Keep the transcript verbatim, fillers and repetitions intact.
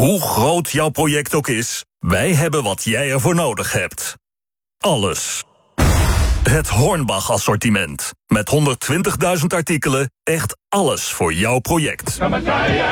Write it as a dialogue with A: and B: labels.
A: Hoe groot jouw project ook is, wij hebben wat jij ervoor nodig hebt. Alles. Het Hornbach-assortiment. Met honderdtwintigduizend artikelen, echt alles voor jouw project.